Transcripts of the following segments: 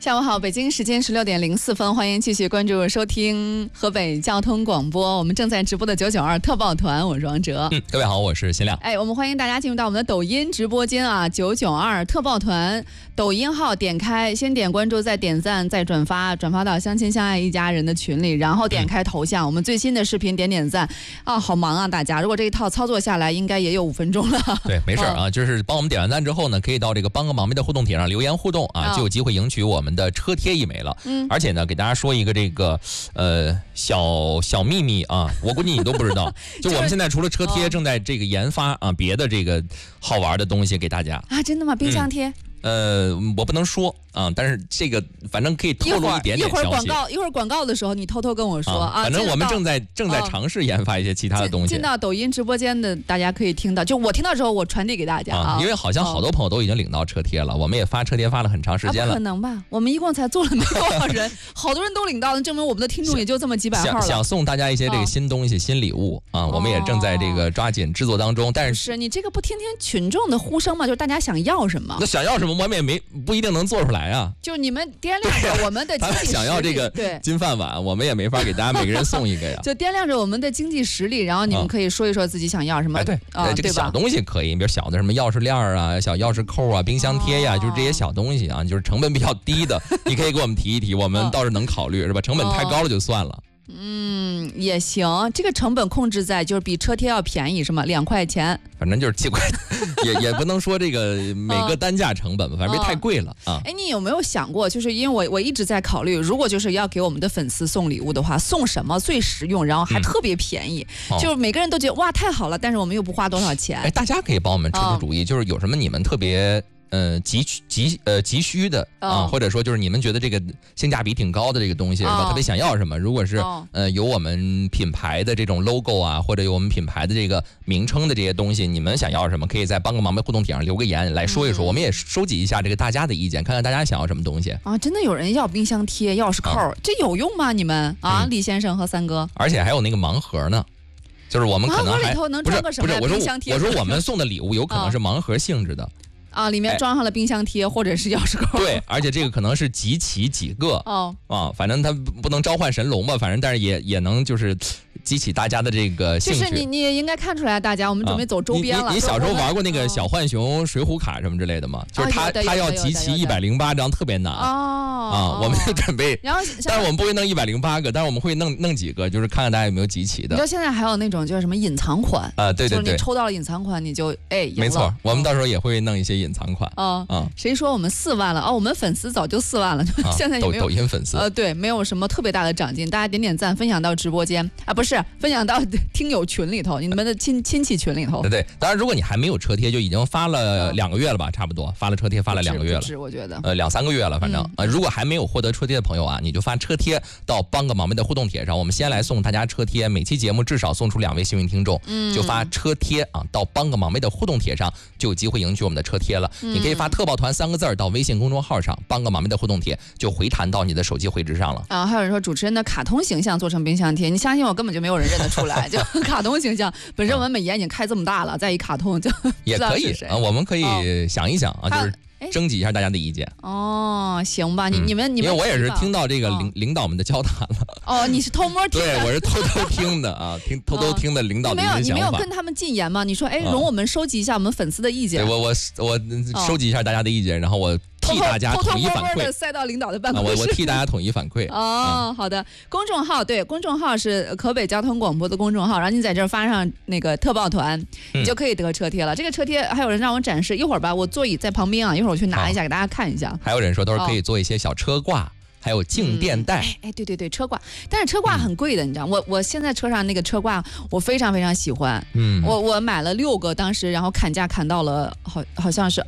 下午好，北京时间16:04，欢迎继续关注收听河北交通广播。我们正在直播的992特报团，我是王哲。 各位好，我是新亮。 我们欢迎大家进入到我们的抖音直播间啊，992特报团抖音号点开，先点关注，再点赞，再转发，转发到相亲相爱一家人的群里，然后点开头像，我们最新的视频点赞啊，好忙啊大家！如果这一套操作下来，应该也有5分钟了。 对，没事啊，就是帮我们点完赞之后呢，可以到这个帮个忙妹的互动帖上留言互动啊，就有机会赢取我们的车贴1枚了。而且呢，给大家说一个这个小秘密啊，我估计你都不知道，就我们现在除了车贴，正在这个研发啊别的这个好玩的东西给大家啊，真的吗？冰箱贴？ 我不能说啊，但是这个反正可以透露一点点消息。 一会儿广告的时候，你偷偷跟我说啊。 反正我们正在尝试研发一些其他的东西。 进到抖音直播间的大家可以听到，就我听到之后，我传递给大家啊。 因为好像好多朋友都已经领到车贴了，我们也发车贴发了很长时间了。 不可能吧？我们一共才做了没多少人，好多人都领到了，证明我们的听众也就这么几百号了。 想送大家一些这个新东西、新礼物啊，我们也正在这个抓紧制作当中。但是你这个不听听群众的呼声吗？就是大家想要什么？ 那想要什么，我们也不一定能做出来啊。 就你们掂量着我们的经济实力， 他想要这个金饭碗，我们也没法给大家每个人送一个呀。 就掂量着我们的经济实力，然后你们可以说一说自己想要什么。 对，这个小东西可以，比如小的什么钥匙链啊、小钥匙扣啊、冰箱贴呀，就是这些小东西啊，就是成本比较低的，你可以给我们提一提，我们倒是能考虑，是吧？成本太高了就算了。 也行，这个成本控制在就是比车贴要便宜，是吗？2块钱， 反正就是7块，也不能说这个每个单价成本吧，反正别太贵了啊。 你有没有想过，就是因为我一直在考虑，如果就是要给我们的粉丝送礼物的话，送什么最实用，然后还特别便宜，就是每个人都觉得哇太好了，但是我们又不花多少钱。 大家可以帮我们出出主意，就是有什么你们特别急需的啊，或者说就是你们觉得这个性价比挺高的这个东西，是吧？特别想要什么？如果是有我们品牌的这种 logo 啊，或者有我们品牌的这个名称的这些东西，你们想要什么？可以在帮个忙妹互动帖上留个言来说一说，我们也收集一下这个大家的意见，看看大家想要什么东西啊！真的有人要冰箱贴、钥匙扣，这有用吗？你们啊，李先生和三哥， 而且还有那个盲盒呢。就是我们可能还里头能装个什么冰箱贴？ 我说我们送的礼物有可能是盲盒性质的。 里面装上了冰箱贴或者是钥匙扣。 对，而且这个可能是集齐几个反正它不能召唤神龙吧，反正但是也能就是激起大家的这个兴趣。 就是你也应该看出来，大家我们准备走周边了。 你小时候玩过那个小浣熊水浒卡什么之类的吗？就是它要集齐108张，特别难我们就准备， 然后但是我们不会弄108个，但是我们会弄几个，就是看看大家有没有集齐的。 你知道现在还有那种叫什么隐藏款对， 就是你抽到了隐藏款，你就赢了。 没错，我们到时候也会弄一些隐藏款谁说我们4万了？我们粉丝早就4万了，现在也没有抖音粉丝对，没有什么特别大的长进，大家点赞，分享到直播间不是分享到听友群里头，你们的亲戚群里头。 对，当然如果你还没有车贴，就已经发了2个月了吧，差不多发了车贴发了2个月了， 我觉得 2-3个月了，反正如果还没有获得车贴的朋友啊，你就发车贴到帮个忙妹的互动帖上，我们先来送大家车贴，每期节目至少送出2位幸运听众，就发车贴到帮个忙妹的互动帖上，就有机会赢取我们的车贴了。你可以发特报团3个字到微信公众号上，帮个忙妹的互动帖就回弹到你的手机回执上了还有人说主持人的卡通形象做成冰箱贴，你相信我根本就没有人认得出来，就卡通形象本身我们美颜已经开这么大了，再一卡通就也可以我们可以想一想就是征集一下大家的意见行吧，你们因为我也是听到这个领导们的交谈了你是偷摸听的？ 对，我是偷偷听的偷偷听的领导的一些想法。 你没有跟他们进言吗？你说容我们收集一下我们粉丝的意见。 对，我收集一下大家的意见，然后我替大家统一反馈， 塞到领导的办公室。 我替大家统一反馈。 好的，公众号是河北交通广播的公众号，然后你在这儿发上那个特报团，你就可以得车贴了。这个车贴还有人让我展示，一会儿吧，我座椅在旁边一会儿我去拿一下给大家看一下。 还有人说都是可以做一些小车挂。还有静电带， 对，车挂，但是车挂很贵的，你知道，我现在车上那个车挂我非常非常喜欢，我买了6个，当时然后砍价砍到了好像是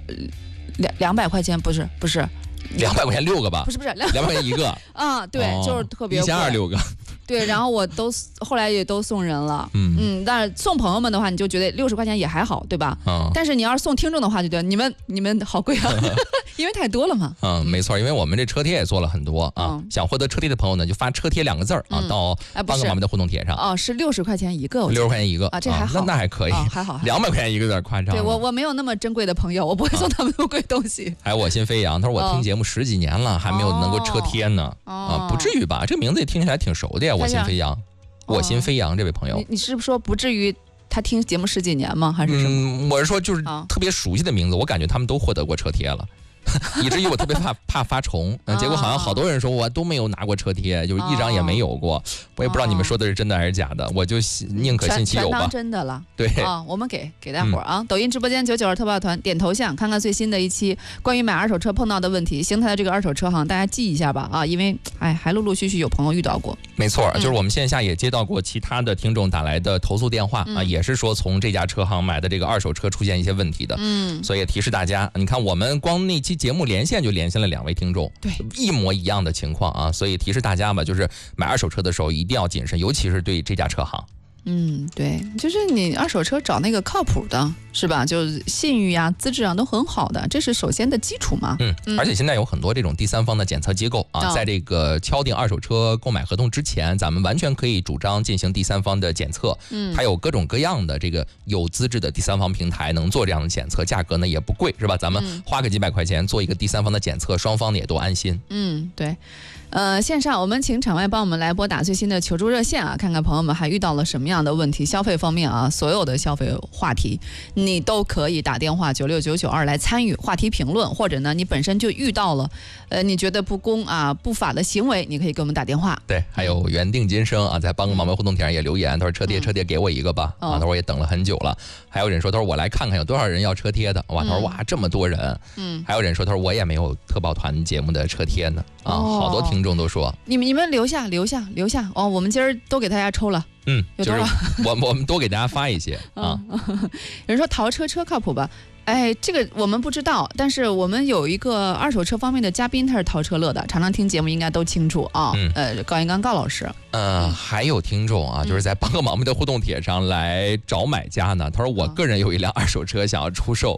200块钱，不是 200块钱6个吧？ 不是200 块钱1个对，就是特别贵 1200-6个。 对，然后后来也都送人了。但是送朋友们的话，你就觉得60块钱也还好，对吧？但是你要是送听众的话，就觉得你们好贵啊，因为太多了嘛。 没错，因为我们这车贴也做了很多啊。想获得车贴的朋友呢，就发车贴2个字啊，到帮个忙的互动帖上。 是60块钱一个 ，60块钱一个啊，这还好， 那还可以， 还好。 200块钱一个有点夸张。 对我没有那么珍贵的朋友，我不会送他们那么贵东西。 还有我心飞扬，他说我听节目10几年了，还没有能够车贴呢。不至于吧？这个名字也听起来挺熟的呀。我心飞扬，我心飞扬这位朋友， 你是不是说不至于他听节目10几年吗？还是什么？ 我是说就是特别熟悉的名字，我感觉他们都获得过车贴了。以至于我特别怕发重，结果好像好多人说我都没有拿过车贴，就是一张也没有过。我也不知道你们说的是真的还是假的，我就宁可信其有吧。 全当真的了。 对我们给大伙儿啊，抖音直播间992特报团点头像，看看最新的一期关于买二手车碰到的问题。邢台的这个二手车行，大家记一下吧啊，因为还陆陆续续有朋友遇到过。 没错，就是我们线下也接到过其他的听众打来的投诉电话啊，也是说从这家车行买的这个二手车出现一些问题的。所以也提示大家，你看我们光那期节目连线就连线了2位听众， 对， 一模一样的情况啊，所以提示大家吧，就是买二手车的时候一定要谨慎，尤其是对这家车行。 对，就是你二手车找那个靠谱的，是吧？就是信誉啊、资质啊都很好的，这是首先的基础嘛。 而且现在有很多这种第三方的检测机构啊，在这个敲定二手车购买合同之前，咱们完全可以主张进行第三方的检测。它有各种各样的这个有资质的第三方平台能做这样的检测，价格呢也不贵，是吧？咱们花个几百块钱做一个第三方的检测，双方呢也都安心。 对。线上我们请场外帮我们来拨打最新的求助热线啊，看看朋友们还遇到了什么样的问题。消费方面啊，所有的消费话题你都可以打电话96992来参与话题评论，或者呢你本身就遇到了你觉得不公啊不法的行为，你可以给我们打电话。 对，还有缘定今生啊，在帮个忙的互动帖上也留言，他说车贴给我一个吧。他说我也等了很久了。还有人说他说我来看看有多少人要车贴的。他说哇这么多人。还有人说他说我也没有特报团节目的车贴呢。好多听众都说你们留下哦，我们今儿都给大家抽了。 就是我们多给大家发一些啊。 有人说淘车靠谱吧？这个我们不知道，但是我们有一个二手车方面的嘉宾，他是淘车乐的，常常听节目应该都清楚啊。高银刚高老师。 还有听众啊，就是在帮个忙的互动帖上来找买家呢。他说我个人有一辆二手车想要出售。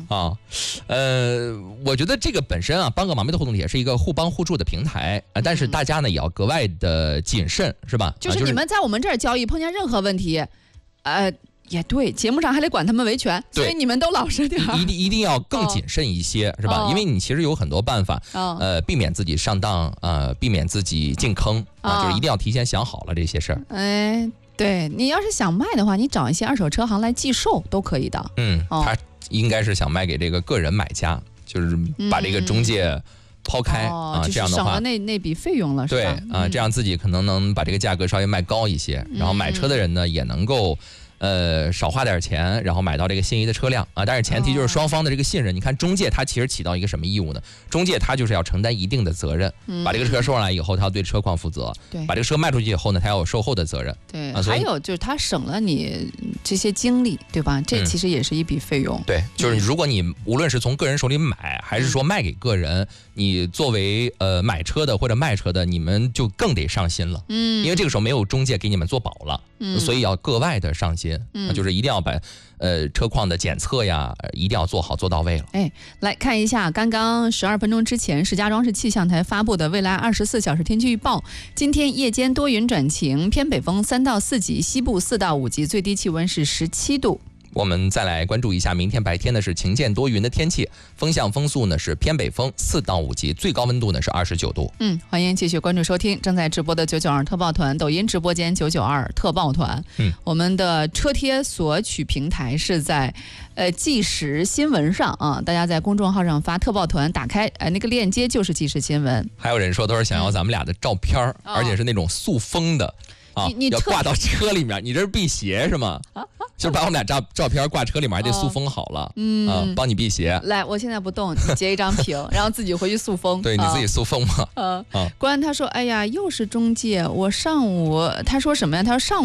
我觉得这个本身啊，帮个忙的互动帖是一个互帮互助的平台但是大家呢也要格外的谨慎，是吧？ 就是你们在我们这儿交易碰见任何问题，也对，节目上还得管他们维权，所以你们都老实点， 一定要更谨慎一些，是吧？因为你其实有很多办法，避免自己上当，避免自己进坑就是一定要提前想好了这些事儿。 对，你要是想卖的话，你找一些二手车行来寄售都可以的。 他应该是想卖给这个个人买家，就是把这个中介抛开这样的话省了那笔费用了，是吧？ 对这样自己可能把这个价格稍微卖高一些，然后买车的人呢也能够少花点钱，然后买到这个心仪的车辆但是前提就是双方的这个信任。你看中介他其实起到一个什么义务呢？中介他就是要承担一定的责任，把这个车收上来以后，他要对车况负责。 对， 把这个车卖出去以后呢，他要有售后的责任。 对，还有就是他省了你这些精力，对吧？这其实也是一笔费用。 对，就是如果你无论是从个人手里买，还是说卖给个人，你作为买车的或者卖车的，你们就更得上心了。因为这个时候没有中介给你们做保了，所以要格外的上心。就是一定要把车况的检测呀，一定要做好做到位了。 来看一下刚刚12分钟之前石家庄市气象台发布的未来24小时天气预报。今天夜间多云转晴，偏北风3到4级，西部4到5级，最低气温是17度。 我们再来关注一下明天白天呢是晴间多云的天气，风向风速呢是偏北风4到5级，最高温度呢是29度。 欢迎继续关注收听正在直播的992特报团抖音直播间992特报团。我们的车贴索取平台是在即时新闻上啊，大家在公众号上发特报团，打开那个链接就是即时新闻。 还有人说都是想要咱们俩的照片而且是那种塑封的。 你要挂到车里面，你这是辟邪是吗？就是把我们俩照片挂车里面，还得塑封好了，帮你辟邪。 来，我现在不动，你截一张屏，然后自己回去塑封。 对，你自己塑封嘛。 关他说，哎呀，又是中介，我上午他说什么呀？他说上午。